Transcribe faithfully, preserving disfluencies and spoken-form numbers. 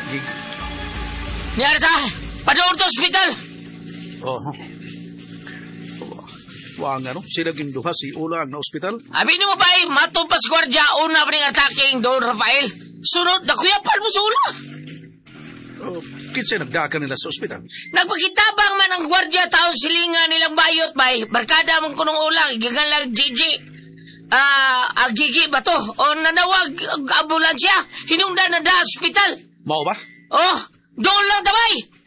gig. Niyari ta, padoon to hospital. Oh. Wang ano, sila ginduha si Ula ang na ospital. Abi ni mo ba eh, matumpas gwardya, una pa rin ataking Don Rafael. Sunod, nakuyapan mo sa Ula. Oh, kinsa nagdaka nila sa ospital. Nagpakitabang man ang gwardya taon silingan nilang bayot bay. Barkada mong kunong ulang, igagan lang Gigi. Ah, uh, Gigi ba to? O nanawag ang ambulansya, hinungdan na da hospital. Mao ba? Oh, doon lang tabay.